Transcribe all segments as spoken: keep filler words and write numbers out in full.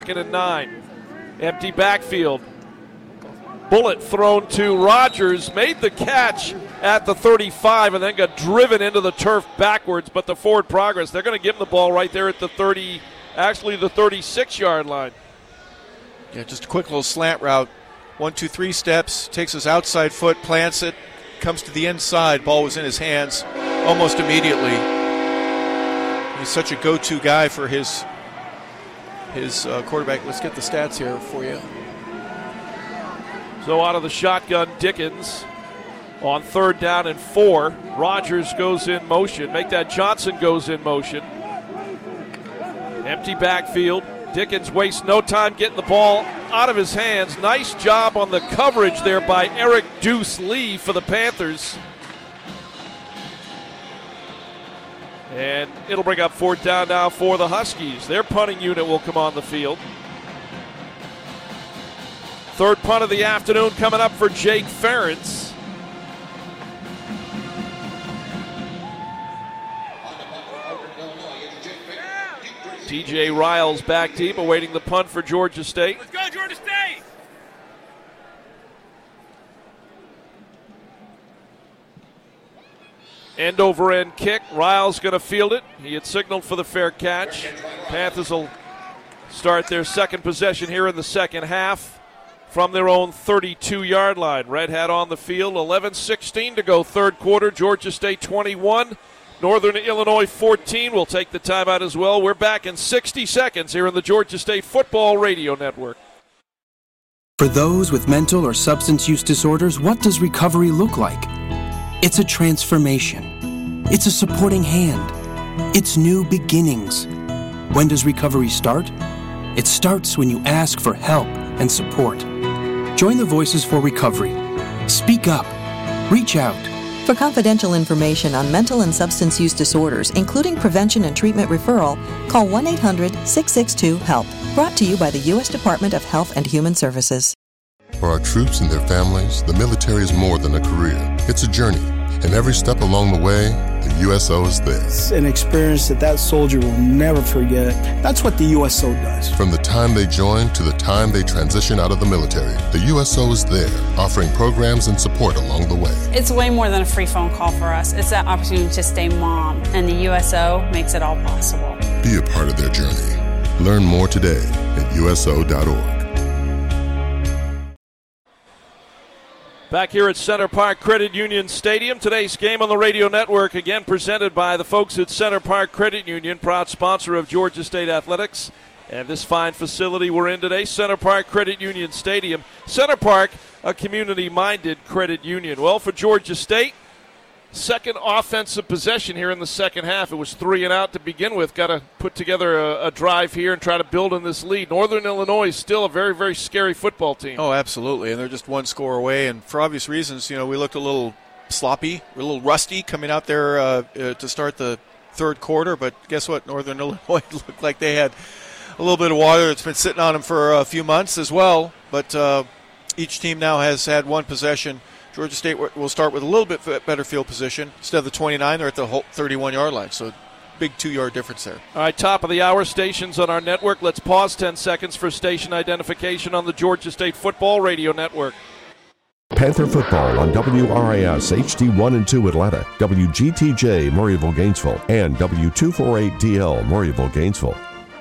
Second and nine. Empty backfield. Bullet thrown to Rogers. Made the catch at the thirty-five and then got driven into the turf backwards. But the forward progress, they're going to give him the ball right there at the thirty, actually the thirty-six-yard line. Yeah, just a quick little slant route. One, two, three steps. Takes his outside foot, plants it, comes to the inside. Ball was in his hands almost immediately. He's such a go-to guy for his his uh, quarterback. Let's get the stats here for you. So out of the shotgun, Dickens on third down and four. Rogers goes in motion. Make that Johnson goes in motion. Empty backfield. Dickens wastes no time getting the ball out of his hands. Nice job on the coverage there by Eric Deuce Lee for the Panthers. And it'll bring up fourth down now for the Huskies. Their punting unit will come on the field. Third punt of the afternoon coming up for Jake Ferentz. T J Riles back deep, awaiting the punt for Georgia State. Let's go, Georgia State! End over end kick. Riles going to field it. He had signaled for the fair catch. Panthers will start their second possession here in the second half from their own thirty-two-yard line. Red Hat on the field. eleven sixteen to go, third quarter. Georgia State twenty-one. Northern Illinois fourteen. We'll take the timeout as well. We're back in sixty seconds here on the Georgia State Football Radio Network. For those with mental or substance use disorders, what does recovery look like? It's a transformation. It's a supporting hand. It's new beginnings. When does recovery start? It starts when you ask for help and support. Join the Voices for Recovery. Speak up. Reach out. For confidential information on mental and substance use disorders, including prevention and treatment referral, call one eight hundred six six two HELP. Brought to you by the U S Department of Health and Human Services. For our troops and their families, the military is more than a career. It's a journey, and every step along the way, the U S O is there. It's an experience that that soldier will never forget. That's what the U S O does. From the time they join to the time they transition out of the military, the U S O is there, offering programs and support along the way. It's way more than a free phone call for us. It's that opportunity to stay mom, and the U S O makes it all possible. Be a part of their journey. Learn more today at U S O dot org. Back here at Center Park Credit Union Stadium, today's game on the radio network, again presented by the folks at Center Park Credit Union, proud sponsor of Georgia State Athletics. And this fine facility we're in today, Center Park Credit Union Stadium. Center Park, a community-minded credit union. Well, for Georgia State, second offensive possession here in the second half. It was three and out to begin with. Got to put together a, a drive here and try to build on this lead. Northern Illinois is still a very, very scary football team. Oh, absolutely, and they're just one score away. And for obvious reasons, you know, we looked a little sloppy, a little rusty coming out there uh, uh, to start the third quarter. But guess what? Northern Illinois looked like they had a little bit of water that's been sitting on them for a few months as well. But uh, each team now has had one possession. Georgia State will start with a little bit better field position. Instead of the twenty-nine, they're at the thirty-one-yard line. So big two-yard difference there. All right, top of the hour stations on our network. Let's pause ten seconds for station identification on the Georgia State Football Radio Network. Panther football on W R I S H D one and two Atlanta, W G T J Murrayville Gainesville, and W two forty-eight D L Murrayville Gainesville.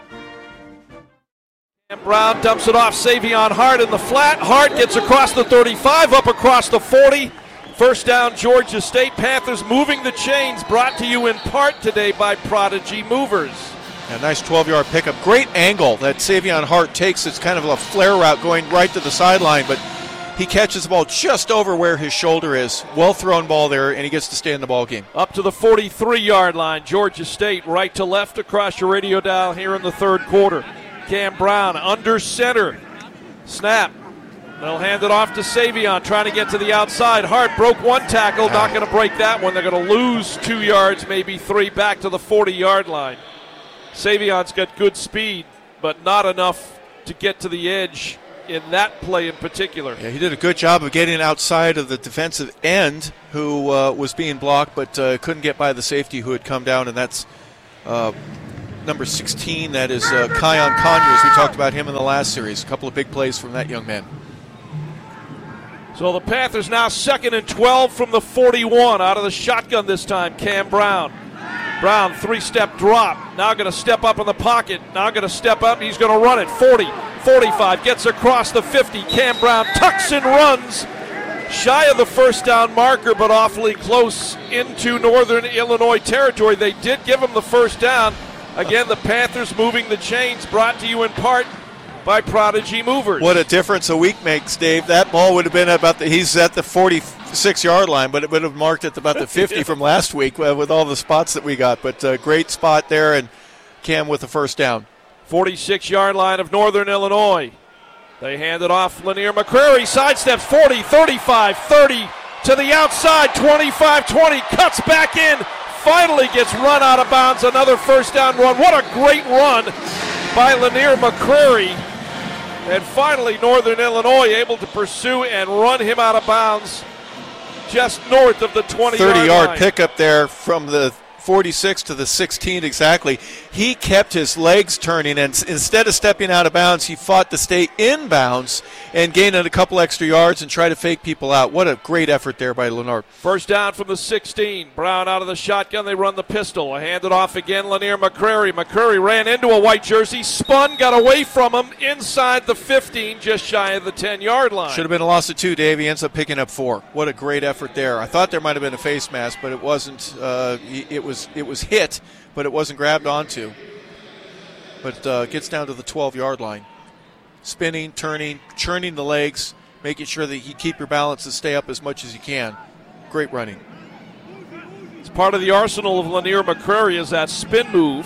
And Brown dumps it off Savion Hart in the flat. Hart gets across the thirty-five, up across the forty. First down, Georgia State. Panthers moving the chains, brought to you in part today by Prodigy Movers. A nice twelve-yard pickup. Great angle that Savion Hart takes. It's kind of a flare route going right to the sideline, but he catches the ball just over where his shoulder is. Well-thrown ball there, and he gets to stay in the ball game. Up to the forty-three-yard line. Georgia State right to left across your radio dial here in the third quarter. Cam Brown under center. Snap. They'll hand it off to Savion, trying to get to the outside. Hart broke one tackle, not going to break that one. They're going to lose two yards, maybe three, back to the forty-yard line. Savion's got good speed, but not enough to get to the edge in that play in particular. Yeah, he did a good job of getting outside of the defensive end who uh, was being blocked, but uh, couldn't get by the safety who had come down, and that's uh, number sixteen, that is uh, Kion Conyers. We talked about him in the last series. A couple of big plays from that young man. So the Panthers now second and twelve from the forty-one. Out of the shotgun this time, Cam Brown. Brown, three-step drop. Now going to step up in the pocket. Now going to step up. He's going to run it. forty, forty-five, gets across the fifty. Cam Brown tucks and runs. Shy of the first down marker, but awfully close into Northern Illinois territory. They did give him the first down. Again, the Panthers moving the chains, brought to you in part by Prodigy Movers. What a difference a week makes, Dave. That ball would have been about the, he's at the forty-six-yard line, but it would have marked at about the fifty from last week uh, with all the spots that we got. But uh, great spot there, and Cam with the first down. forty-six-yard line of Northern Illinois. They hand it off. Lanier McCrary sidesteps forty, thirty-five, thirty to the outside, twenty-five twenty, cuts back in, finally gets run out of bounds. Another first down run. What a great run by Lanier McCrary. And finally, Northern Illinois able to pursue and run him out of bounds just north of the twenty-yard line. thirty-yard pickup there from the forty-six to the sixteen exactly. He kept his legs turning, and instead of stepping out of bounds, he fought to stay in bounds and gain a couple extra yards and try to fake people out. What a great effort there by Lenoir. First down from the sixteen. Brown out of the shotgun. They run the pistol. Hand it off again. Lanier McCrary. McCrary ran into a white jersey, spun, got away from him inside the fifteen, just shy of the ten-yard line. Should have been a loss of two, Dave. He ends up picking up four. What a great effort there. I thought there might have been a face mask, but it wasn't. Uh, it was it was hit, but it wasn't grabbed onto. But uh, gets down to the twelve-yard line. Spinning, turning, churning the legs, making sure that you keep your balance and stay up as much as you can. Great running. It's part of the arsenal of Lanier McCrary is that spin move.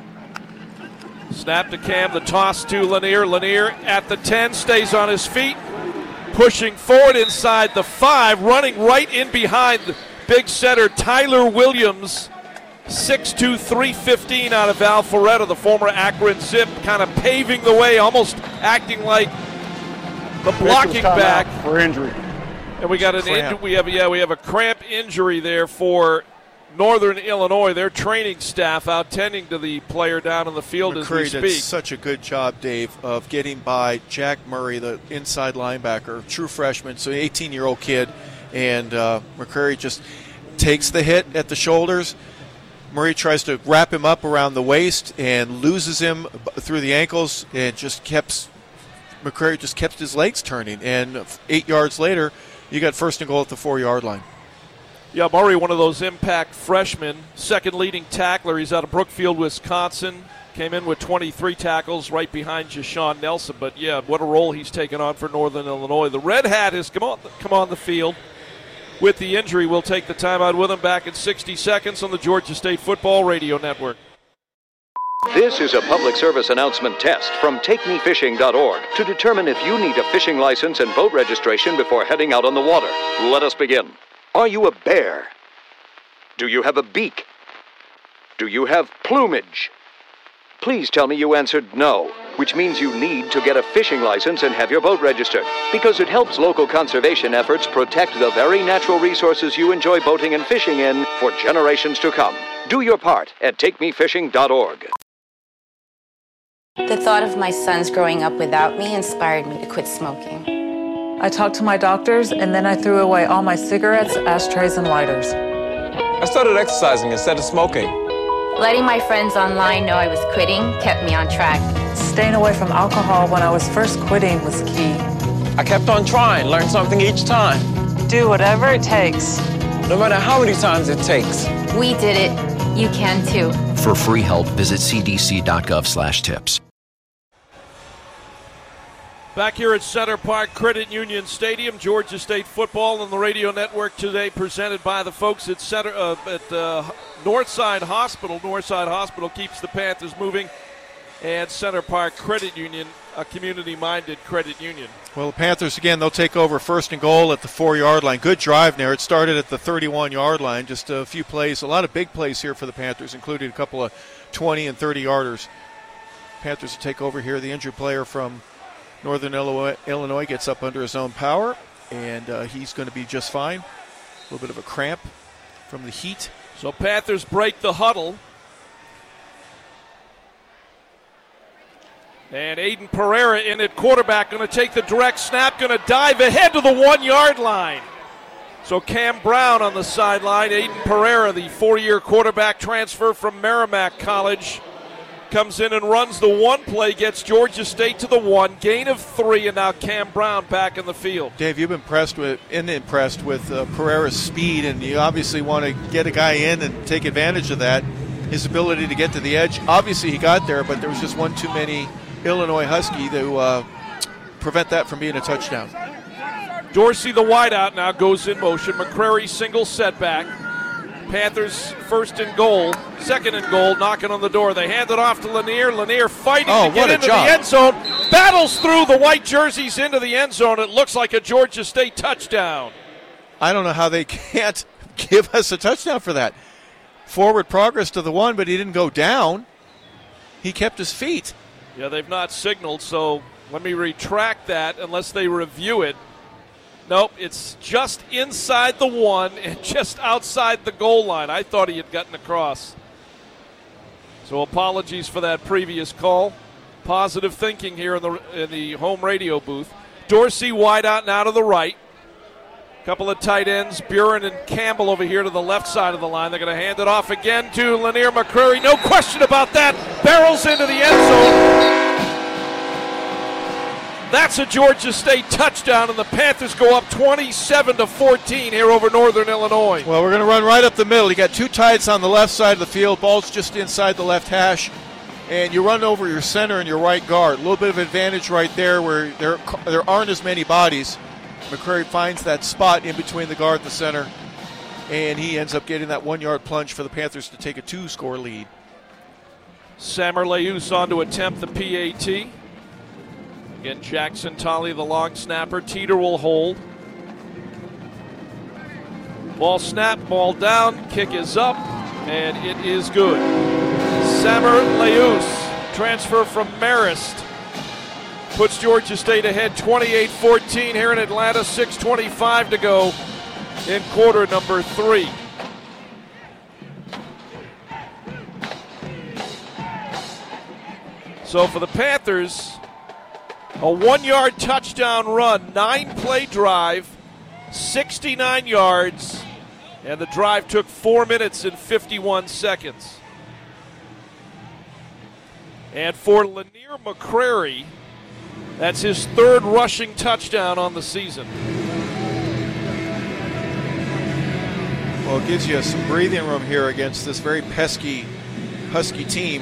Snap to Cam, the toss to Lanier. Lanier at the ten, stays on his feet, pushing forward inside the five, running right in behind the big center Tyler Williams. six two, three fifteen out of Alpharetta, the former Akron Zip, kind of paving the way, almost acting like the blocking back for injury. And we got an injury. We have yeah, we have a cramp injury there for Northern Illinois. Their training staff out tending to the player down in the field McCrary as we did speak. Such a good job, Dave, of getting by Jack Murray, the inside linebacker, true freshman, so eighteen-year-old kid, and uh, McCrary just takes the hit at the shoulders. Murray tries to wrap him up around the waist and loses him through the ankles, and just kept McCrary just kept his legs turning. And eight yards later, you got first and goal at the four-yard line. Yeah, Murray, one of those impact freshmen, second leading tackler. He's out of Brookfield, Wisconsin. Came in with twenty-three tackles right behind Jashawn Nelson. But, yeah, what a role he's taken on for Northern Illinois. The Red Hat has come on, come on the field. With the injury, we'll take the timeout with him back in sixty seconds on the Georgia State Football Radio Network. This is a public service announcement test from take me fishing dot org to determine if you need a fishing license and boat registration before heading out on the water. Let us begin. Are you a bear? Do you have a beak? Do you have plumage? Please tell me you answered no, which means you need to get a fishing license and have your boat registered, because it helps local conservation efforts protect the very natural resources you enjoy boating and fishing in for generations to come. Do your part at take me fishing dot org. The thought of my sons growing up without me inspired me to quit smoking. I talked to my doctors, and then I threw away all my cigarettes, ashtrays, and lighters. I started exercising instead of smoking. Letting my friends online know I was quitting kept me on track. Staying away from alcohol when I was first quitting was key. I kept on trying, learned something each time. Do whatever it takes. No matter how many times it takes. We did it. You can too. For free help, visit c d c dot gov slash tips. Back here at Center Park Credit Union Stadium, Georgia State football on the radio network today, presented by the folks at Center uh, at uh, Northside Hospital. Northside Hospital keeps the Panthers moving, and Center Park Credit Union, a community-minded credit union. Well, the Panthers again, they'll take over first and goal at the four-yard line. Good drive there. It started at the thirty-one-yard line. Just a few plays, a lot of big plays here for the Panthers, including a couple of twenty and thirty-yarders. Panthers will take over here. The injured player from Northern Illinois, Illinois gets up under his own power, and uh, he's going to be just fine. A little bit of a cramp from the heat. So Panthers break the huddle. And Aiden Pereira in at quarterback, going to take the direct snap, going to dive ahead to the one-yard line. So Cam Brown on the sideline. Aiden Pereira, the four-year quarterback transfer from Merrimack College, comes in and runs the one play, gets Georgia State to the one, gain of three, and now Cam Brown back in the field. Dave, you've been impressed with, and impressed with uh, Pereira's speed, and you obviously want to get a guy in and take advantage of that. His ability to get to the edge. Obviously, he got there, but there was just one too many Illinois Husky to uh, prevent that from being a touchdown. Dorsey, the wideout, now goes in motion. McCrary single setback. Panthers first and goal, second and goal, knocking on the door. They hand it off to Lanier. Lanier fighting oh, to get into job. the end zone. Battles through the white jerseys into the end zone. It looks like a Georgia State touchdown. I don't know how they can't give us a touchdown for that. Forward progress to the one, but he didn't go down. He kept his feet. Yeah, they've not signaled, so let me retract that unless they review it. Nope, it's just inside the one and just outside the goal line. I thought he had gotten across. So apologies for that previous call. Positive thinking here in the in the home radio booth. Dorsey wide out now to the right. Couple of tight ends, Buren and Campbell over here to the left side of the line. They're going to hand it off again to Lanier McCrary. No question about that. Barrels into the end zone. That's a Georgia State touchdown, and the Panthers go up twenty-seven to fourteen here over Northern Illinois. Well, we're going to run right up the middle. You got two tights on the left side of the field. Ball's just inside the left hash, and you run over your center and your right guard. A little bit of advantage right there where there, there aren't as many bodies. McCrary finds that spot in between the guard and the center, and he ends up getting that one-yard plunge for the Panthers to take a two-score lead. Sammer Leus on to attempt the P A T. Again, Jackson Tolley, the long snapper. Teeter will hold. Ball snap, ball down, kick is up, and it is good. Sammer Leus, transfer from Marist, puts Georgia State ahead twenty-eight fourteen here in Atlanta. six twenty-five to go in quarter number three. So for the Panthers, a one-yard touchdown run, nine-play drive, sixty-nine yards, and the drive took four minutes and fifty-one seconds. And for Lanier McCrary, that's his third rushing touchdown on the season. Well, it gives you some breathing room here against this very pesky Husky team.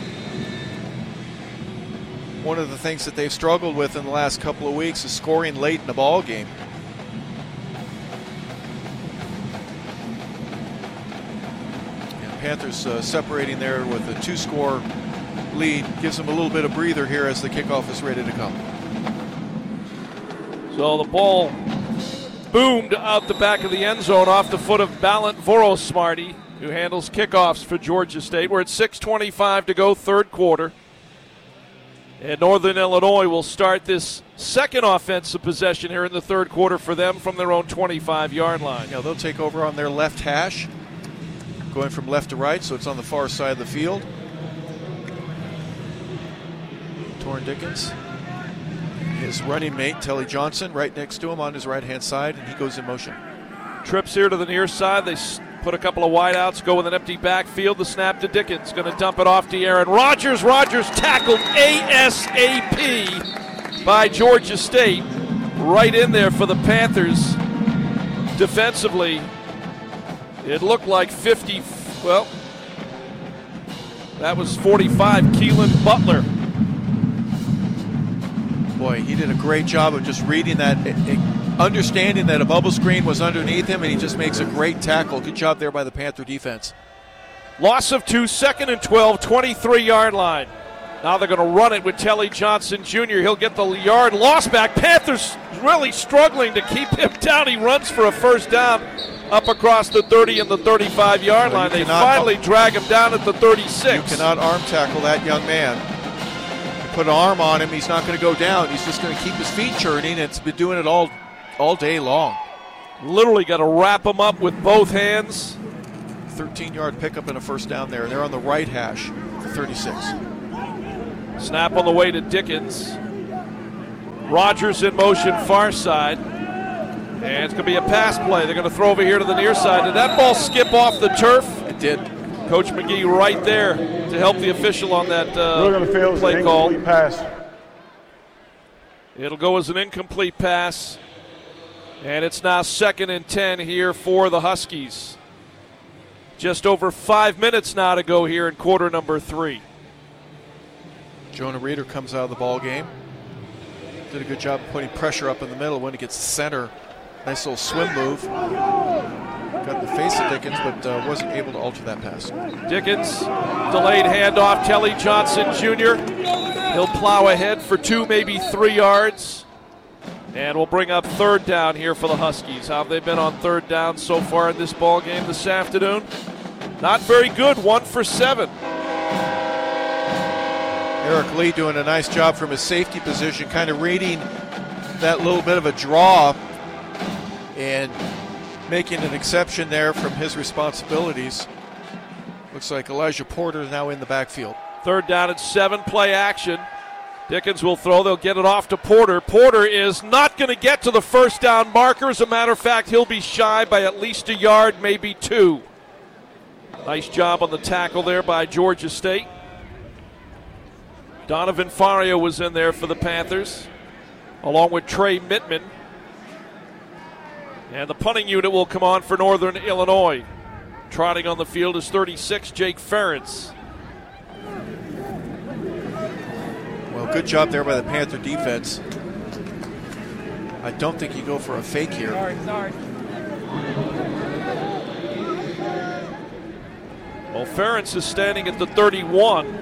One of the things that they've struggled with in the last couple of weeks is scoring late in the ball game. And Panthers uh, separating there with a two-score lead gives them a little bit of breather here as the kickoff is ready to come. So the ball boomed out the back of the end zone off the foot of Balint Vorosmarty, who handles kickoffs for Georgia State. We're at six twenty-five to go, third quarter. And Northern Illinois will start this second offensive possession here in the third quarter for them from their own twenty-five-yard line. Yeah, they'll take over on their left hash, going from left to right, so it's on the far side of the field. Torrin Dickens, his running mate, Telly Johnson, right next to him on his right-hand side, and he goes in motion. Trips here to the near side. They put a couple of wideouts, go with an empty backfield. The snap to Dickens, going to dump it off to Aaron Rodgers. Rodgers tackled ASAP by Georgia State. Right in there for the Panthers. Defensively, it looked like fifty, well, that was forty-five, Keelan Butler. Boy, he did a great job of just reading that, understanding that a bubble screen was underneath him, and he just makes a great tackle. Good job there by the Panther defense. Loss of two, second and twelve, twenty-three-yard line. Now they're going to run it with Telly Johnson Junior He'll get the yard loss back. Panthers really struggling to keep him down. He runs for a first down up across the thirty and the thirty-five-yard line. They finally drag him down at the thirty-six. You cannot arm tackle that young man. Put an arm on him, he's not going to go down. He's just going to keep his feet churning. It's been doing it all all day long. Literally got to wrap him up with both hands. thirteen-yard pickup and a first down there. They're on the right hash, the thirty-six. Snap on the way to Dickens. Rogers in motion far side. And it's going to be a pass play. They're going to throw over here to the near side. Did that ball skip off the turf? It did. Coach McGee right there to help the official on that uh, play call. Pass. It'll go as an incomplete pass. And it's now second and ten here for the Huskies. Just over five minutes now to go here in quarter number three. Jonah Reeder comes out of the ball game. Did a good job of putting pressure up in the middle when he gets the center. Nice little swim move. Got in the face of Dickens, but uh, wasn't able to alter that pass. Dickens, delayed handoff. Kelly Johnson Junior He'll plow ahead for two, maybe three yards. And we'll bring up third down here for the Huskies. How have they been on third down so far in this ball game this afternoon? Not very good, one for seven. Eric Lee doing a nice job from his safety position, kind of reading that little bit of a draw and making an exception there from his responsibilities. Looks like Elijah Porter is now in the backfield. Third down and seven, play action. Dickens will throw. They'll get it off to Porter. Porter is not going to get to the first down marker. As a matter of fact, he'll be shy by at least a yard, maybe two. Nice job on the tackle there by Georgia State. Donovan Fario was in there for the Panthers, along with Trey Mittman. And the punting unit will come on for Northern Illinois. Trotting on the field is thirty-six, Jake Ferentz. Well, good job there by the Panther defense. I don't think you go for a fake here. Sorry, sorry. Well, Ferentz is standing at the thirty-one.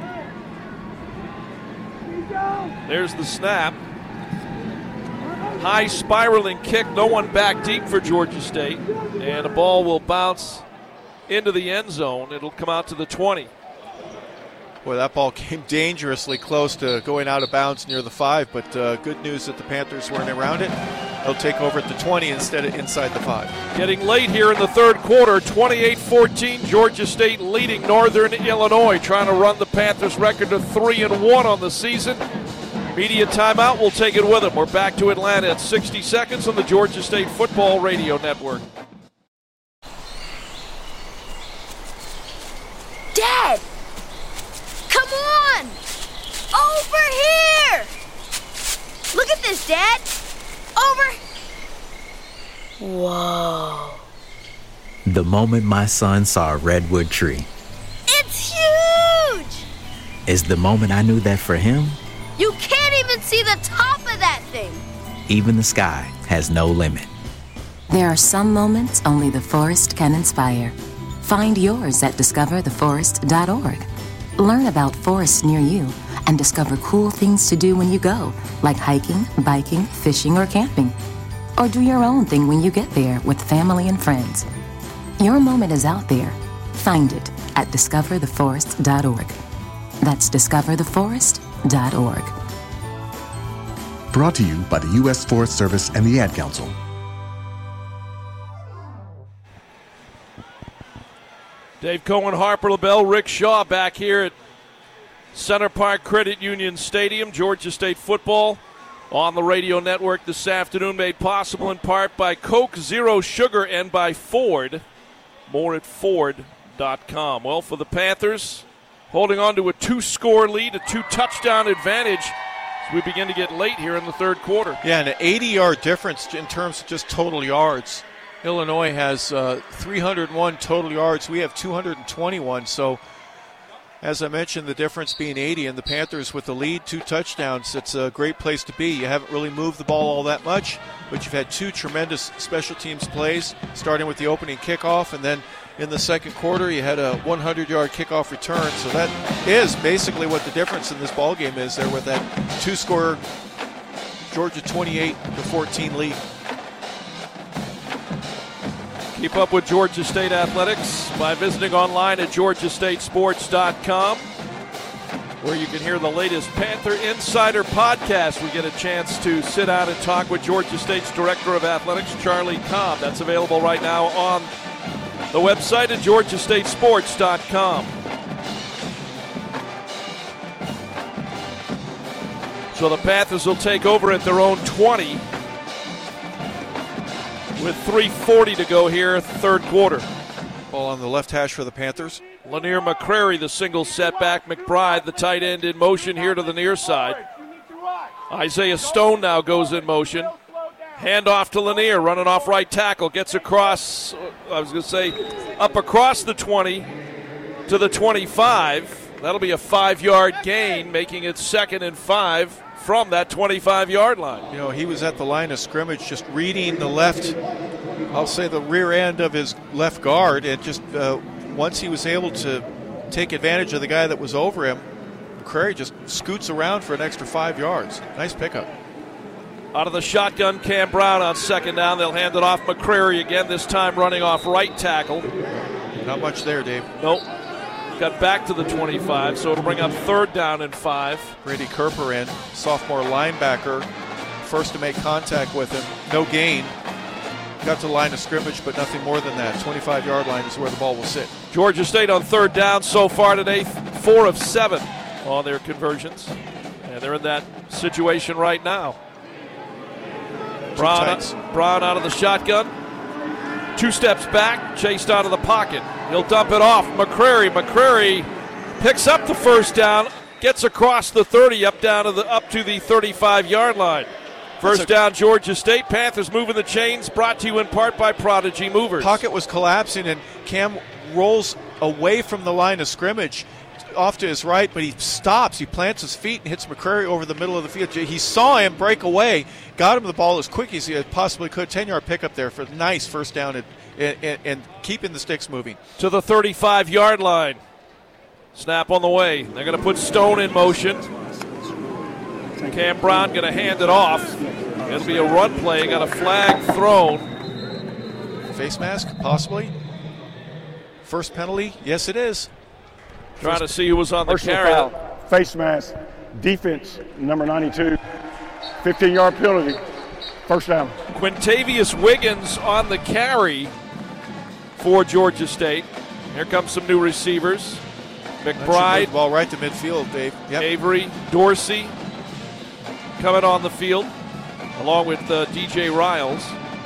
There's the snap. High spiraling kick, no one back deep for Georgia State. And the ball will bounce into the end zone. It'll come out to the twenty. Boy, that ball came dangerously close to going out of bounds near the five, but uh, good news that the Panthers weren't around it. They'll take over at the twenty instead of inside the five. Getting late here in the third quarter, twenty-eight fourteen, Georgia State leading Northern Illinois, trying to run the Panthers' record to three and one on the season. Media timeout, we'll take it with them. We're back to Atlanta at sixty seconds on the Georgia State Football Radio Network. Dad! Come on! Over here! Look at this, Dad! Over! Whoa. The moment my son saw a redwood tree It's huge! is the moment I knew that for him, You can't even see the top of that thing! even the sky has no limit. There are some moments only the forest can inspire. Find yours at discover the forest dot org. Learn about forests near you and discover cool things to do when you go, like hiking, biking, fishing, or camping. Or do your own thing when you get there with family and friends. Your moment is out there. Find it at discover the forest dot org. That's discover the forest dot org. Brought to you by the U S Forest Service and the Ad Council. Dave Cohen, Harper LaBelle, Rick Shaw back here at Center Park Credit Union Stadium. Georgia State football on the radio network this afternoon, made possible in part by Coke Zero Sugar and by Ford. More at Ford dot com. Well, for the Panthers, holding on to a two-score lead, a two-touchdown advantage as we begin to get late here in the third quarter. Yeah, and an eighty-yard difference in terms of just total yards. Illinois has uh, three hundred one total yards. We have two hundred twenty-one. So, as I mentioned, the difference being eighty, and the Panthers with the lead, two touchdowns. It's a great place to be. You haven't really moved the ball all that much, but you've had two tremendous special teams plays, starting with the opening kickoff, and then in the second quarter you had a hundred-yard kickoff return. So that is basically what the difference in this ball game is there with that two-score Georgia twenty-eight to fourteen lead. Keep up with Georgia State athletics by visiting online at georgia state sports dot com, where you can hear the latest Panther Insider podcast. We get a chance to sit down and talk with Georgia State's Director of Athletics, Charlie Cobb. That's available right now on the website at georgia state sports dot com. So the Panthers will take over at their own twenty with three forty to go here, third quarter. Ball on the left hash for the Panthers. Lanier McCrary, the single setback. McBride, the tight end, in motion here to the near side. Isaiah Stone now goes in motion. Handoff to Lanier, running off right tackle. Gets across, I was going to say, up across the twenty to the twenty-five. That'll be a five-yard gain, making it second and five from that twenty-five-yard line. You know, he was at the line of scrimmage just reading the left, I'll say the rear end of his left guard, and just uh, once he was able to take advantage of the guy that was over him, McCrary just scoots around for an extra five yards. Nice pickup. Out of the shotgun, Cam Brown on second down. They'll hand it off McCrary again, this time running off right tackle. Not much there, Dave. Nope. Got back to the twenty-five, so it'll bring up third down and five. Brady Kerper in, sophomore linebacker, first to make contact with him. No gain. Got to the line of scrimmage, but nothing more than that. twenty-five-yard line is where the ball will sit. Georgia State on third down so far today, four of seven on their conversions. And they're in that situation right now. Brown, Brown out of the shotgun. Two steps back, chased out of the pocket. He'll dump it off. McCrary. McCrary picks up the first down, gets across the thirty, up down to the up to the thirty-five-yard line. First a, down, Georgia State. Panthers moving the chains, brought to you in part by Prodigy Movers. Pocket was collapsing, and Cam rolls away from the line of scrimmage off to his right, but he stops. He plants his feet and hits McCrary over the middle of the field. He saw him break away, got him the ball as quick as he possibly could. ten-yard pickup there for a nice first down and, and, and keeping the sticks moving. To the thirty-five-yard line. Snap on the way. They're going to put Stone in motion. Cam Brown going to hand it off. It'll be a run play. Got a flag thrown. Face mask, possibly. First penalty, yes it is. Trying to see who was on the carry. Foul. Face mask, defense, number ninety-two. fifteen-yard penalty, first down. Quintavious Wiggins on the carry for Georgia State. Here comes some new receivers. McBride. Ball right to midfield, Dave. Yep. Avery, Dorsey coming on the field, along with uh, D J Riles.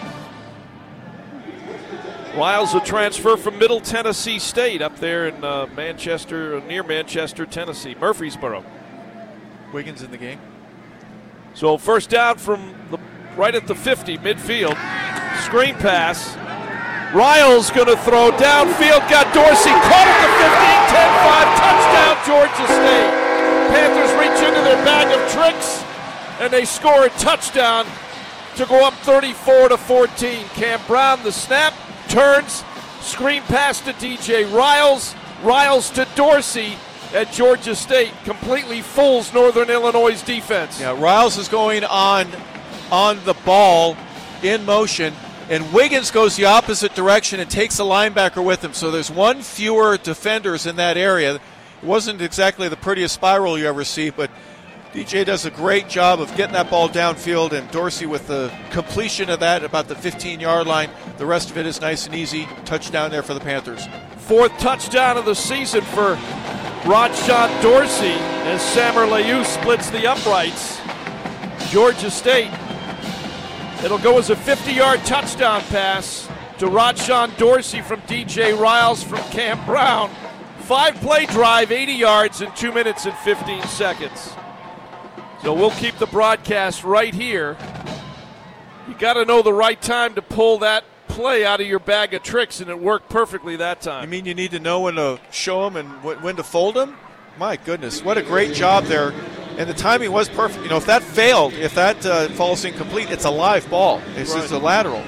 Riles, a transfer from Middle Tennessee State up there in uh, Manchester, near Manchester, Tennessee, Murfreesboro. Wiggins in the game. So first down from the right at the fifty, midfield. Screen pass. Riles going to throw downfield. Got Dorsey caught at the fifteen, ten five, touchdown Georgia State. Panthers reach into their bag of tricks, and they score a touchdown to go up thirty-four to fourteen. Cam Brown, the snap. Turns, screen pass to D J Riles, Riles to Dorsey, and Georgia State completely fools Northern Illinois' defense. Yeah, Riles is going on on the ball in motion, and Wiggins goes the opposite direction and takes a linebacker with him. So there's one fewer defenders in that area. It wasn't exactly the prettiest spiral you ever see, but D J does a great job of getting that ball downfield, and Dorsey with the completion of that about the fifteen-yard line. The rest of it is nice and easy. Touchdown there for the Panthers. Fourth touchdown of the season for Rodshon Dorsey as Samer Leyu splits the uprights. Georgia State. It'll go as a fifty-yard touchdown pass to Rodshon Dorsey from D J Riles from Cam Brown. Five-play drive, eighty yards in two minutes and fifteen seconds. So we'll keep the broadcast right here. You got to know the right time to pull that play out of your bag of tricks, and it worked perfectly that time. You mean you need to know when to show them and when to fold them? My goodness, what a great job there. And the timing was perfect. You know, if that failed, if that uh, falls incomplete, it's a live ball. It's right. Just a lateral.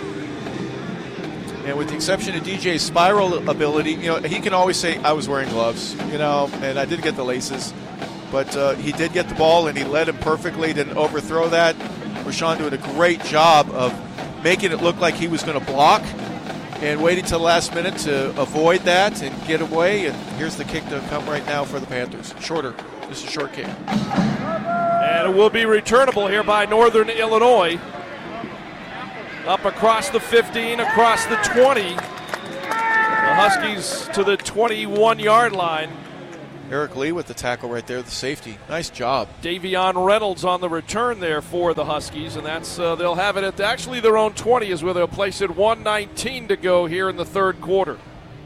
And with the exception of D J's spiral ability, you know, he can always say, I was wearing gloves, you know, and I did get the laces. But uh, he did get the ball, and he led him perfectly, didn't overthrow that. Rashawn doing a great job of making it look like he was going to block and waiting till the last minute to avoid that and get away. And here's the kick to come right now for the Panthers. Shorter. This is a short kick. And it will be returnable here by Northern Illinois. Up across the fifteen, across the twenty. The Huskies to the twenty-one-yard line. Eric Lee with the tackle right there, the safety. Nice job. Davion Reynolds on the return there for the Huskies, and that's uh, they'll have it at actually their own twenty is where they'll place it. one nineteen to go here in the third quarter.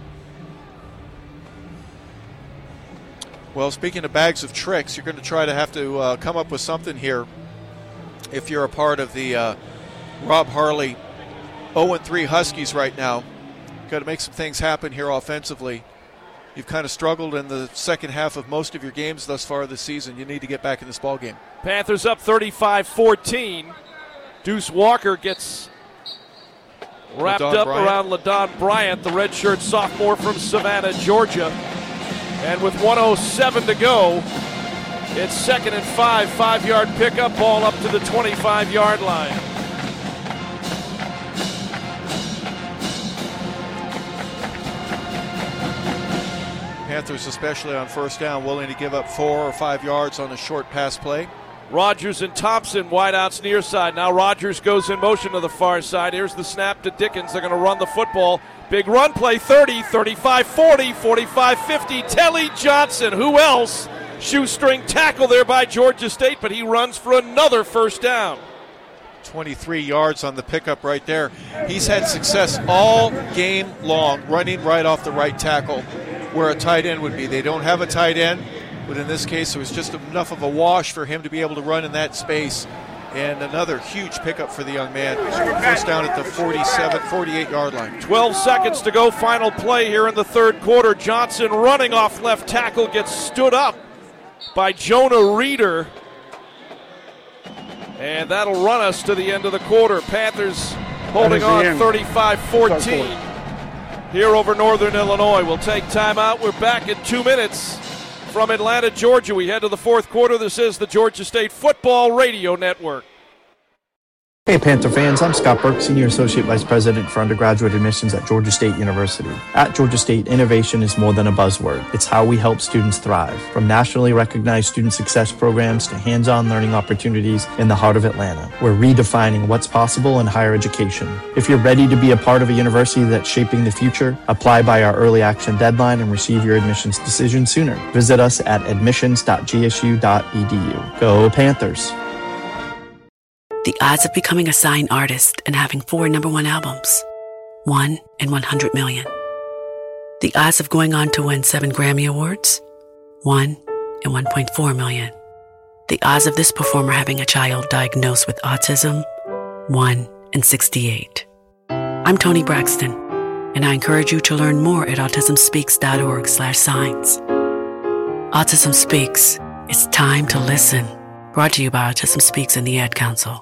Well, speaking of bags of tricks, you're going to try to have to uh, come up with something here if you're a part of the uh, Rob Harley oh and three Huskies right now. Got to make some things happen here offensively. You've kind of struggled in the second half of most of your games thus far this season. You need to get back in this ball game. Panthers up thirty-five fourteen. Deuce Walker gets wrapped LaDon up Bryant. around LaDon Bryant, the redshirt sophomore from Savannah, Georgia. And with one oh seven to go, it's second and five. Five-yard pickup, ball up to the twenty-five-yard line. Panthers, especially on first down, willing to give up four or five yards on a short pass play. Rogers and Thompson, wideouts near side. Now Rogers goes in motion to the far side. Here's the snap to Dickens. They're going to run the football. Big run play, thirty, thirty-five, forty, forty-five, fifty. Telly Johnson, who else? Shoestring tackle there by Georgia State, but he runs for another first down. twenty-three yards on the pickup right there. He's had success all game long running right off the right tackle where a tight end would be. They don't have a tight end, but in this case it was just enough of a wash for him to be able to run in that space. And another huge pickup for the young man. First down at the forty-seven, forty-eight-yard line. twelve seconds to go, final play here in the third quarter. Johnson running off left tackle gets stood up by Jonah Reeder. And that'll run us to the end of the quarter. Panthers holding on thirty-five fourteen here over Northern Illinois. We'll take timeout. We're back in two minutes from Atlanta, Georgia. We head to the fourth quarter. This is the Georgia State Football Radio Network. Hey Panther fans, I'm Scott Burke, Senior Associate Vice President for Undergraduate Admissions at Georgia State University. At Georgia State, innovation is more than a buzzword. It's how we help students thrive. From nationally recognized student success programs to hands-on learning opportunities in the heart of Atlanta, we're redefining what's possible in higher education. If you're ready to be a part of a university that's shaping the future, apply by our early action deadline and receive your admissions decision sooner. Visit us at admissions dot g s u dot e d u. Go Panthers! The odds of becoming a signed artist and having four number one albums. One in one hundred million. The odds of going on to win seven Grammy Awards. One in one point four million. The odds of this performer having a child diagnosed with autism. One in sixty-eight. I'm Toni Braxton, and I encourage you to learn more at autism speaks dot org slash signs. Autism Speaks. It's time to listen. Brought to you by Autism Speaks and the Ad Council.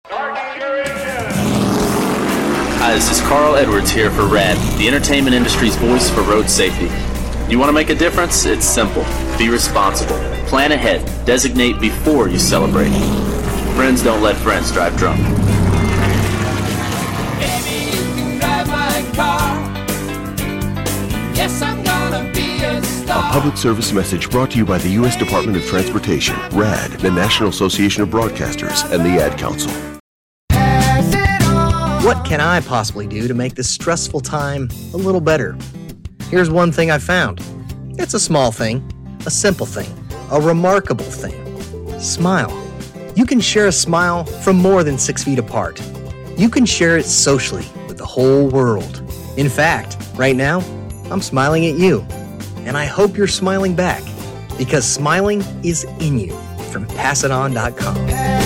Hi, this is Carl Edwards here for RAD, the entertainment industry's voice for road safety. You want to make a difference? It's simple. Be responsible. Plan ahead. Designate before you celebrate. Friends don't let friends drive drunk. Baby, you can drive my car. Yes, I'm gonna be a star. A public service message brought to you by the U S Department of Transportation, RAD, the National Association of Broadcasters, and the Ad Council. What can I possibly do to make this stressful time a little better? Here's one thing I found. It's a small thing, a simple thing, a remarkable thing. Smile. You can share a smile from more than six feet apart. You can share it socially with the whole world. In fact, right now, I'm smiling at you. And I hope you're smiling back, because smiling is in you from pass it on dot com.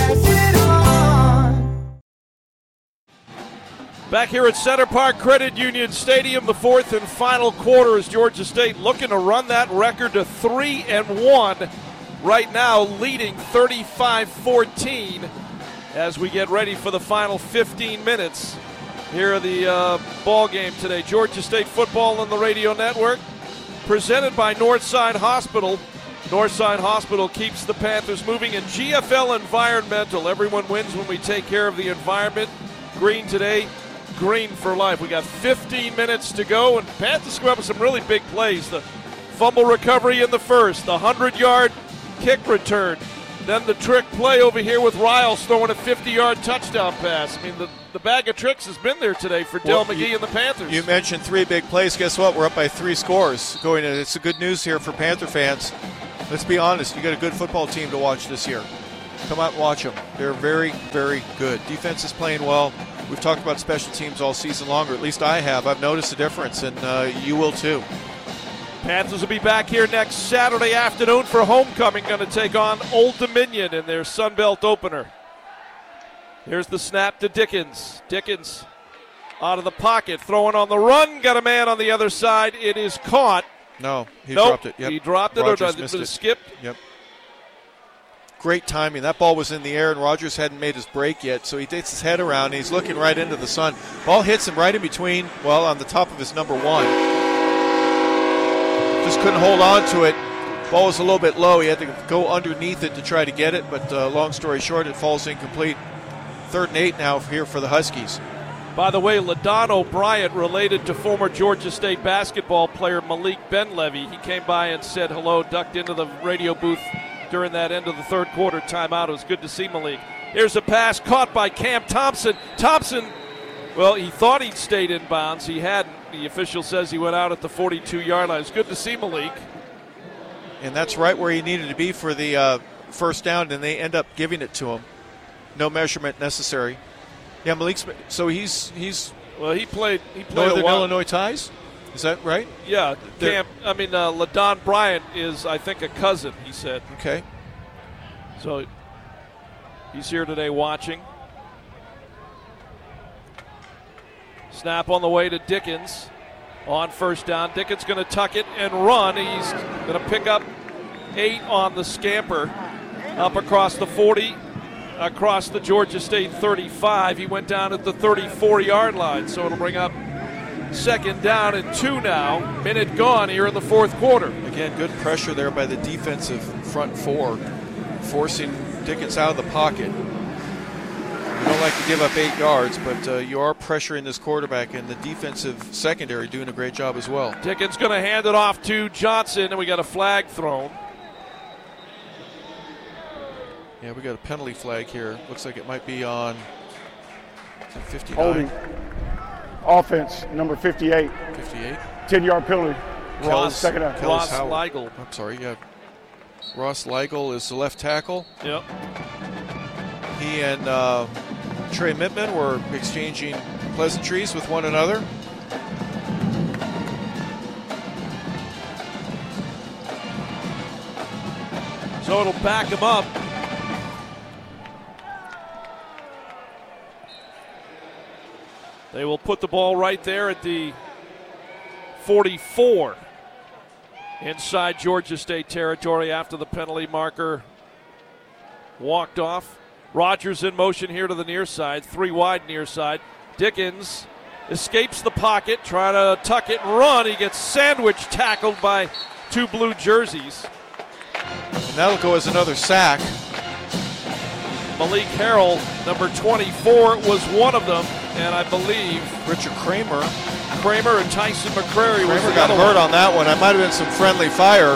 Back here at Center Park Credit Union Stadium, the fourth and final quarter is Georgia State looking to run that record to three and one. Right now, leading thirty-five fourteen as we get ready for the final fifteen minutes here of the uh, ball game today. Georgia State football on the radio network, presented by Northside Hospital. Northside Hospital keeps the Panthers moving, and G F L Environmental. Everyone wins when we take care of the environment. Green today. Green for life. We got fifteen minutes to go, and Panthers come up with some really big plays. The fumble recovery in the first, the hundred-yard kick return, Then the trick play over here with Riles throwing a fifty-yard touchdown pass. I mean, the, the bag of tricks has been there today for Dell Well, McGee you- and the Panthers. You mentioned three big plays. Guess what? We're up by three scores. Going, in. It's a good news here for Panther fans. Let's be honest. You got a good football team to watch this year. Come out and watch them. They're very, very good. Defense is playing well. We've talked about special teams all season long, or at least I have. I've noticed a difference, and uh, you will too. Panthers will be back here next Saturday afternoon for homecoming, going to take on Old Dominion in their Sun Belt opener. Here's the snap to Dickens. Dickens out of the pocket, throwing on the run, got a man on the other side. It is caught. No, he nope, dropped it. Yep. He dropped it Rogers or missed did it it. skip? Yep. Great timing. That ball was in the air, and Rogers hadn't made his break yet, so he takes his head around, and he's looking right into the sun. Ball hits him right in between, well, on the top of his number one. Just couldn't hold on to it. Ball was a little bit low. He had to go underneath it to try to get it, but uh, long story short, it falls incomplete. Third and eight now here for the Huskies. By the way, LaDon Bryant, related to former Georgia State basketball player Malik Benlevy. He came by and said hello, ducked into the radio booth during that end of the third quarter timeout. It was good to see Malik. Here's a pass caught by Cam Thompson. Thompson, well, he thought he'd stayed in bounds. He hadn't. The official says he went out at the forty-two-yard line. It's good to see Malik. And that's right where he needed to be for the uh, first down, and they end up giving it to him. No measurement necessary. Yeah, Malik's. So he's he's. Well, he played. He played Northern a while. Illinois ties. Is that right? Yeah, They're- Cam. I mean, uh, LaDon Bryant is, I think, a cousin. He said. Okay. So he's here today watching. Snap on the way to Dickens on first down. Dickens going to tuck it and run. He's going to pick up eight on the scamper up across the forty, across the Georgia State thirty-five. He went down at the thirty-four-yard line, so it'll bring up second down and two now. Minute gone here in the fourth quarter. Again, good pressure there by the defensive front four, forcing Dickens out of the pocket. You don't like to give up eight yards, but uh, you are pressuring this quarterback, and the defensive secondary doing a great job as well. Dickens going to hand it off to Johnson, and we got a flag thrown. Yeah, we got a penalty flag here. Looks like it might be on fifty-nine. Holding. Offense, number fifty-eight. fifty-eight. ten-yard penalty. Ross, Second half. Ross Leigel. I'm sorry, yeah. Ross Leigel is the left tackle. Yep. He and uh, Trey Mittman were exchanging pleasantries with one another. So it'll back him up. They will put the ball right there at the forty-four inside Georgia State territory after the penalty marker walked off. Rogers in motion here to the near side, three wide near side. Dickens escapes the pocket, trying to tuck it and run. He gets sandwiched, tackled by two blue jerseys. And that'll go as another sack. Malik Harrell, number twenty-four, was one of them, and I believe Richard Kramer. Kramer and Tyson McCrary was Kramer the got other hurt one. on that one. That might have been some friendly fire.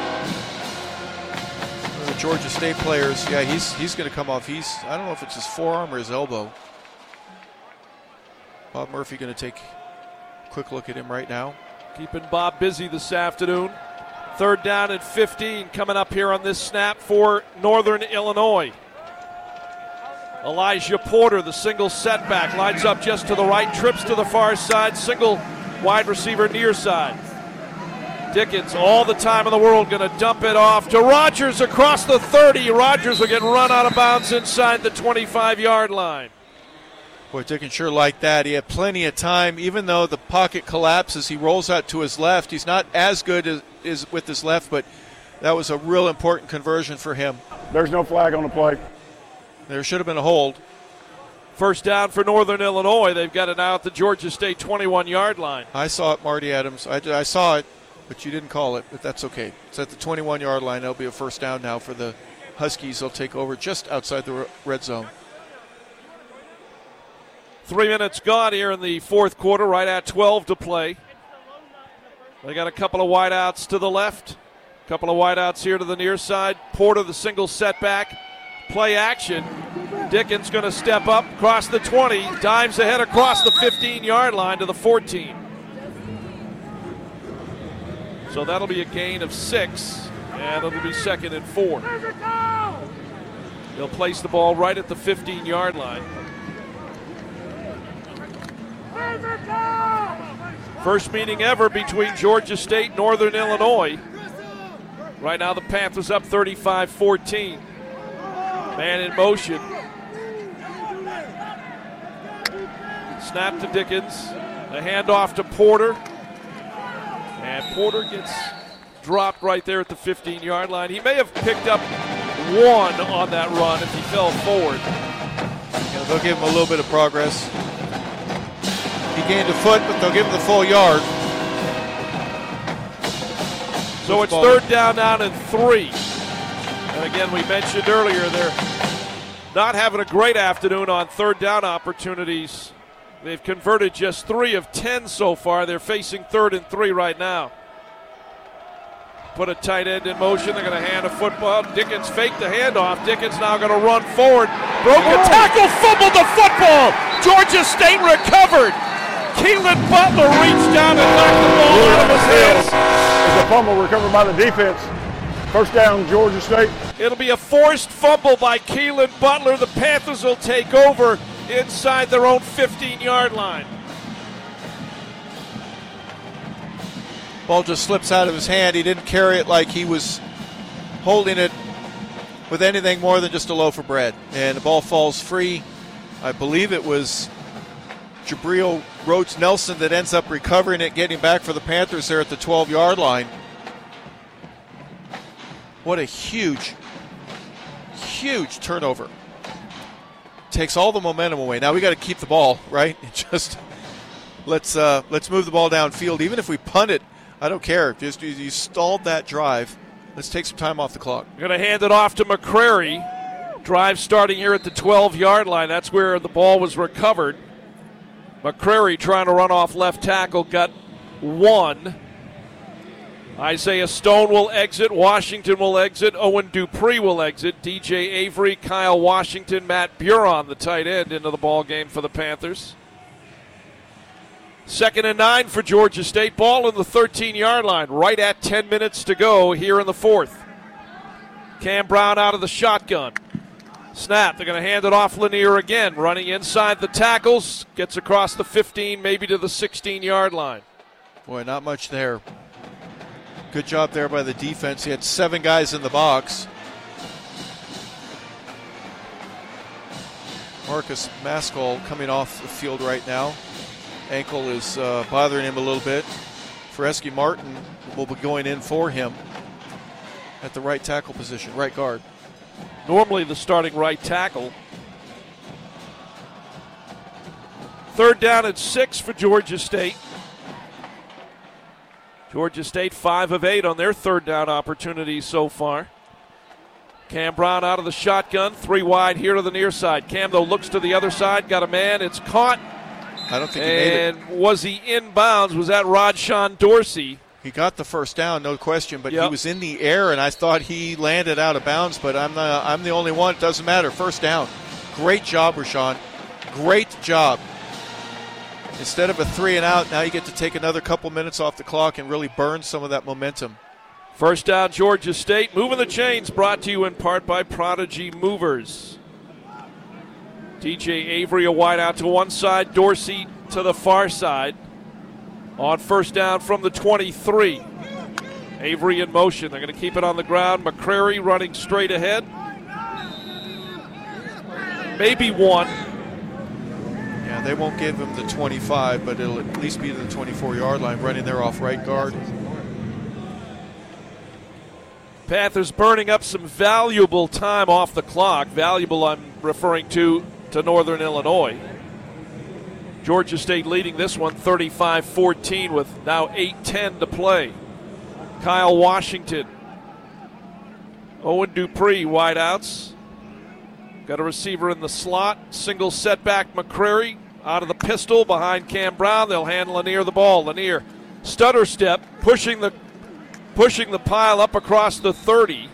The Georgia State players, yeah, he's he's going to come off. He's I don't know if it's his forearm or his elbow. Bob Murphy going to take a quick look at him right now. Keeping Bob busy this afternoon. Third down and fifteen coming up here on this snap for Northern Illinois. Elijah Porter, the single setback, lines up just to the right, trips to the far side, single wide receiver near side. Dickens, all the time in the world, going to dump it off to Rogers across the thirty. Rogers will get run out of bounds inside the twenty-five-yard line. Boy, Dickens sure liked that. He had plenty of time. Even though the pocket collapses, he rolls out to his left. He's not as good as, as with his left, but that was a real important conversion for him. There's no flag on the play. There should have been a hold. First down for Northern Illinois. They've got it now at the Georgia State twenty-one-yard line. I saw it, Marty Adams. I, I saw it, but you didn't call it, but that's okay. It's at the twenty-one-yard line. That'll be a first down now for the Huskies. They'll take over just outside the red zone. Three minutes gone here in the fourth quarter, right at twelve to play. They got a couple of wideouts to the left. Couple of wideouts here to the near side. Porter the single setback. Play action. Dickens going to step up, cross the twenty, dives ahead across the fifteen-yard line to the fourteen. So that'll be a gain of six, and it'll be second and four. They'll place the ball right at the fifteen-yard line. First meeting ever between Georgia State and Northern Illinois. Right now the Panthers up thirty-five fourteen. Man in motion. Snap to Dickens. A handoff to Porter. And Porter gets dropped right there at the fifteen-yard line. He may have picked up one on that run if he fell forward. Yeah, they'll give him a little bit of progress. He gained a foot, but they'll give him the full yard. So it's third down now and three. And again, we mentioned earlier they're not having a great afternoon on third down opportunities. They've converted just three of ten so far. They're facing third and three right now. Put a tight end in motion. They're going to hand a football. Dickens faked the handoff. Dickens now going to run forward. Broke a tackle, fumbled the football. Georgia State recovered. Keelan Butler reached down and knocked the ball out of his hands. It's a fumble recovered by the defense. First down, Georgia State. It'll be a forced fumble by Keelan Butler. The Panthers will take over inside their own fifteen-yard line. Ball just slips out of his hand. He didn't carry it like he was holding it with anything more than just a loaf of bread. And the ball falls free. I believe it was Jabril Rhodes Nelson that ends up recovering it, getting back for the Panthers there at the twelve-yard line. What a huge, huge turnover. Takes all the momentum away. Now we got to keep the ball, right? It just let's uh, let's move the ball downfield. Even if we punt it, I don't care. Just you, you stalled that drive. Let's take some time off the clock. Going to hand it off to McCrary. Drive starting here at the twelve-yard line. That's where the ball was recovered. McCrary trying to run off left tackle, got one. Isaiah Stone will exit. Washington will exit. Owen Dupree will exit. D J Avery, Kyle Washington, Matt Buron, the tight end, into the ball game for the Panthers. Second and nine for Georgia State. Ball in the thirteen-yard line. Right at ten minutes to go here in the fourth. Cam Brown out of the shotgun. Snap. They're going to hand it off Lanier again. Running inside the tackles. Gets across the fifteen, maybe to the sixteen-yard line. Boy, not much there. Good job there by the defense. He had seven guys in the box. Marcus Maskell coming off the field right now. Ankle is uh, bothering him a little bit. Foresky Martin will be going in for him at the right tackle position, right guard. Normally the starting right tackle. Third down at six for Georgia State. Georgia State five of eight on their third down opportunities so far. Cam Brown out of the shotgun, three wide here to the near side. Cam, though, looks to the other side, got a man, it's caught. I don't think he made it. And was he inbounds? Was that Rodshawn Dorsey? He got the first down, no question, but yep. He was in the air, and I thought he landed out of bounds, but I'm the, I'm the only one. It doesn't matter. First down. Great job, Rashawn. Great job. Instead of a three and out, now you get to take another couple minutes off the clock and really burn some of that momentum. First down, Georgia State. Moving the chains, brought to you in part by Prodigy Movers. D J Avery a wide out to one side, Dorsey to the far side. On first down from the twenty-three. Avery in motion. They're going to keep it on the ground. McCrary running straight ahead. Maybe one. Yeah, they won't give him the twenty-five, but it'll at least be to the twenty-four-yard line, running there off right guard. Panthers burning up some valuable time off the clock. Valuable, I'm referring to, to Northern Illinois. Georgia State leading this one thirty-five fourteen with now eight ten to play. Kyle Washington. Owen Dupree, wideouts. Got a receiver in the slot. Single setback, McCrary out of the pistol behind Cam Brown. They'll hand Lanier the ball. Lanier, stutter step, pushing the pushing the pile up across the thirty.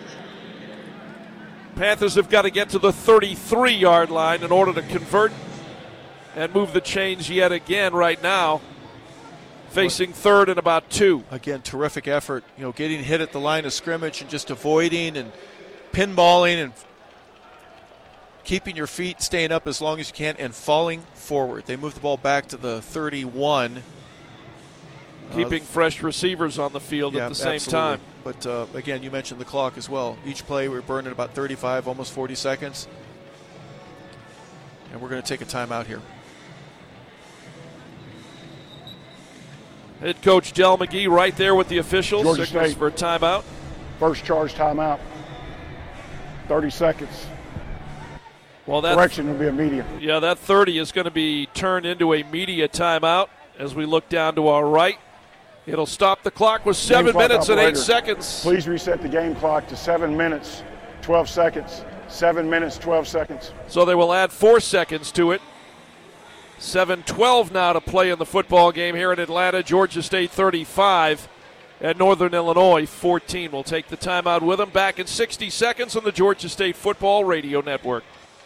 Panthers have got to get to the thirty-three-yard line in order to convert and move the chains yet again right now. Facing third and about two. Again, terrific effort. You know, getting hit at the line of scrimmage and just avoiding and pinballing and keeping your feet, staying up as long as you can, and falling forward. They move the ball back to the thirty-one. Keeping uh, fresh receivers on the field yeah, at the same absolutely. time. But, uh, again, you mentioned the clock as well. Each play we're burning about thirty-five, almost forty seconds. And we're going to take a timeout here. Head coach Del McGee right there with the officials. Georgia Signals State. for a timeout. First charge timeout. thirty seconds. Well, that correction will be immediate. Yeah, that thirty is going to be turned into a media timeout as we look down to our right. It'll stop the clock with seven Game minutes clock and eight operator, seconds. Please reset the game clock to seven minutes, twelve seconds. Seven minutes, twelve seconds. So they will add four seconds to it. seven twelve now to play in the football game here in Atlanta. Georgia State thirty-five at Northern Illinois fourteen. We'll take the timeout with them. Back in sixty seconds on the Georgia State Football Radio Network.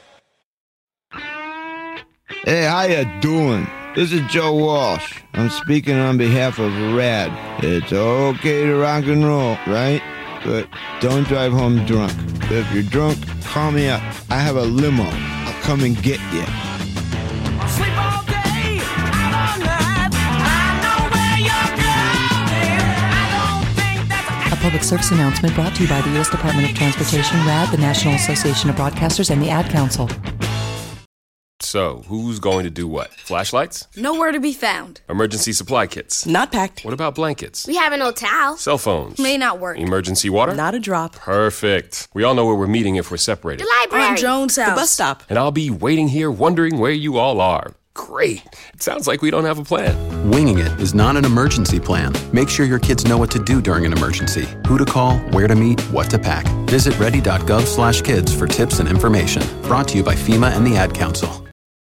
Hey, how you doing? This is Joe Walsh. I'm speaking on behalf of RAD. It's okay to rock and roll, right? But don't drive home drunk. If you're drunk, call me up. I have a limo. I'll come and get you. Sleep all day, out all night. I know where you're going. I don't think that's A public service announcement brought to you by the U S Department of Transportation, RAD, the National Association of Broadcasters, and the Ad Council. So, who's going to do what? Flashlights? Nowhere to be found. Emergency supply kits? Not packed. What about blankets? We have an old towel. Cell phones? May not work. Emergency water? Not a drop. Perfect. We all know where we're meeting if we're separated. The library. On Jones' house. The bus stop. And I'll be waiting here wondering where you all are. Great. It sounds like we don't have a plan. Winging it is not an emergency plan. Make sure your kids know what to do during an emergency, who to call, where to meet, what to pack. Visit ready.gov slash kids for tips and information. Brought to you by FEMA and the Ad Council.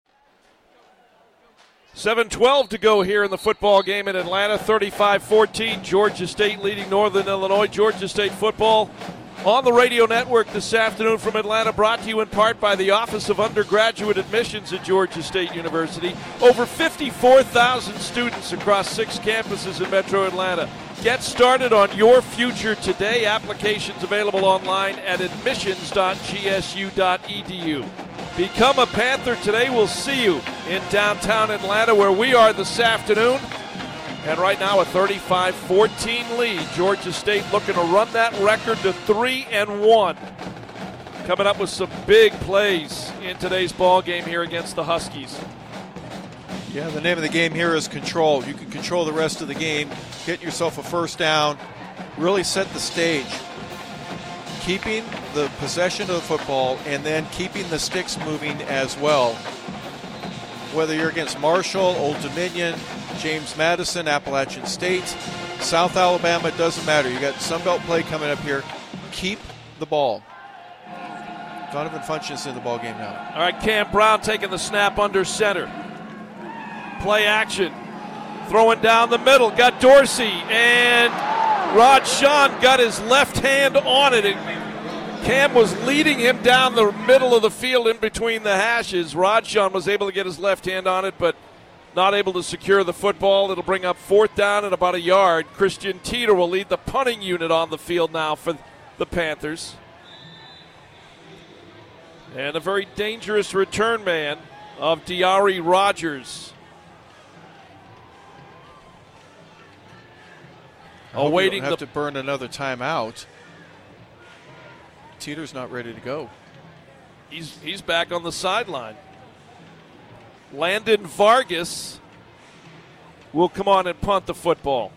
seven twelve to go here in the football game in Atlanta. thirty-five fourteen, Georgia State leading Northern Illinois. Georgia State football on the radio network this afternoon from Atlanta, brought to you in part by the Office of Undergraduate Admissions at Georgia State University. Over fifty-four thousand students across six campuses in Metro Atlanta. Get started on your future today. Applications available online at admissions dot g s u dot e d u. Become a Panther today. We'll see you in downtown Atlanta where we are this afternoon. And right now a thirty-five fourteen lead. Georgia State looking to run that record to three and one. Coming up with some big plays in today's ball game here against the Huskies. Yeah, the name of the game here is control. You can control the rest of the game, get yourself a first down, really set the stage. Keeping the possession of the football and then keeping the sticks moving as well. Whether you're against Marshall, Old Dominion, James Madison, Appalachian State, South Alabama, it doesn't matter. You got Sunbelt play coming up here. Keep the ball. Donovan Funchess in the ball game now. All right, Cam Brown taking the snap under center. Play action. Throwing down the middle. Got Dorsey, and Rod Sean got his left hand on it. Cam was leading him down the middle of the field in between the hashes. Rod Sean was able to get his left hand on it, but not able to secure the football. It'll bring up fourth down and about a yard. Christian Teeter will lead the punting unit on the field now for the Panthers. And a very dangerous return man of Diari Rogers. Awaiting have the to burn another timeout. Teeter's not ready to go. He's he's back on the sideline. Landon Vargas will come on and punt the football.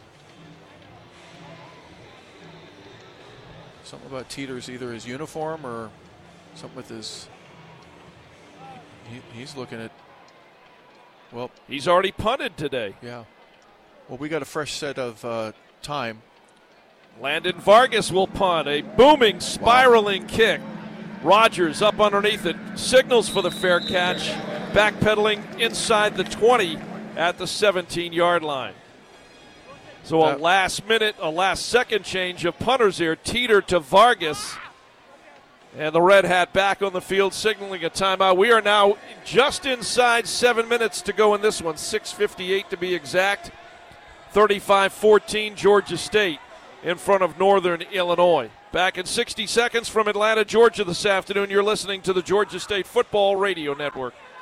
Something about Teeter's either his uniform or something with his. He, he's looking at. Well, he's already punted today. Yeah. Well, we got a fresh set of uh, time. Landon Vargas will punt. A booming, spiraling wow. kick. Rogers up underneath it. Signals for the fair catch. Backpedaling inside the twenty at the seventeen-yard line. So a Uh, last minute, a last second change of punters here. Teeter to Vargas. And the Red Hat back on the field signaling a timeout. We are now just inside seven minutes to go in this one. six fifty-eight to be exact. thirty-five fourteen Georgia State in front of Northern Illinois. Back in sixty seconds from Atlanta, Georgia this afternoon. You're listening to the Georgia State Football Radio Network.